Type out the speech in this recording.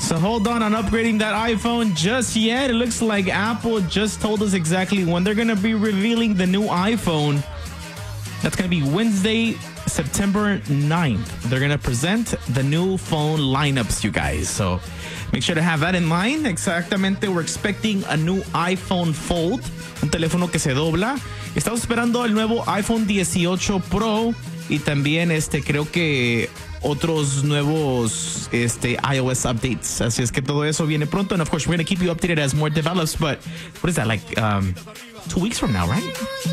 So hold on upgrading that iPhone just yet. It looks like Apple just told us exactly when they're going to be revealing the new iPhone. That's going to be Wednesday, September 9th. They're going to present the new phone lineups, you guys. So make sure to have that in mind. Exactamente, we're expecting a new iPhone Fold, un teléfono que se dobla. Estamos esperando el nuevo iPhone 18 Pro y también creo que otros nuevos iOS updates. Así es que todo eso viene pronto. And of course, we're going to keep you updated as more develops. But what is that, like 2 weeks from now, right?